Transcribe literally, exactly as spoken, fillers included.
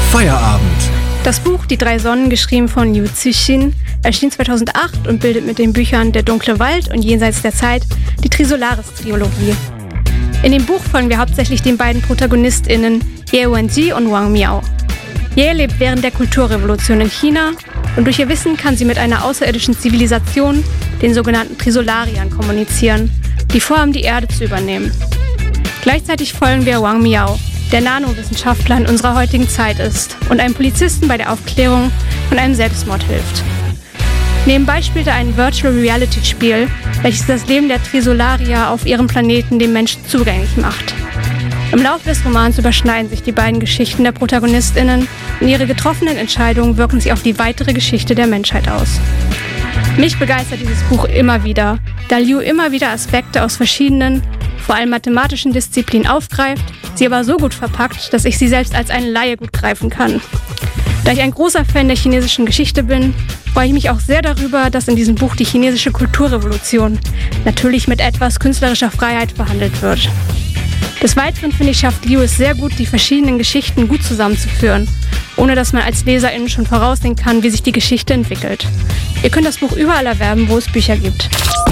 Feierabend. Das Buch Die drei Sonnen, geschrieben von Liu Cixin, erschien zweitausendacht und bildet mit den Büchern Der dunkle Wald und Jenseits der Zeit die Trisolaris-Trilogie. In dem Buch folgen wir hauptsächlich den beiden ProtagonistInnen Ye Wenji und Wang Miao. Ye lebt während der Kulturrevolution in China und durch ihr Wissen kann sie mit einer außerirdischen Zivilisation, den sogenannten Trisolariern, kommunizieren, die vorhaben, die Erde zu übernehmen. Gleichzeitig folgen wir Wang Miao, der Nanowissenschaftler in unserer heutigen Zeit ist und einem Polizisten bei der Aufklärung von einem Selbstmord hilft. Nebenbei spielt er ein Virtual-Reality-Spiel, welches das Leben der Trisolarier auf ihrem Planeten dem Menschen zugänglich macht. Im Laufe des Romans überschneiden sich die beiden Geschichten der ProtagonistInnen und ihre getroffenen Entscheidungen wirken sich auf die weitere Geschichte der Menschheit aus. Mich begeistert dieses Buch immer wieder, da Liu immer wieder Aspekte aus verschiedenen, vor allem mathematischen Disziplinen aufgreift, sie aber so gut verpackt, dass ich sie selbst als eine Laie gut greifen kann. Da ich ein großer Fan der chinesischen Geschichte bin, freue ich mich auch sehr darüber, dass in diesem Buch die chinesische Kulturrevolution natürlich mit etwas künstlerischer Freiheit behandelt wird. Des Weiteren finde ich, schafft Liu es sehr gut, die verschiedenen Geschichten gut zusammenzuführen, ohne dass man als LeserInnen schon voraussehen kann, wie sich die Geschichte entwickelt. Ihr könnt das Buch überall erwerben, wo es Bücher gibt.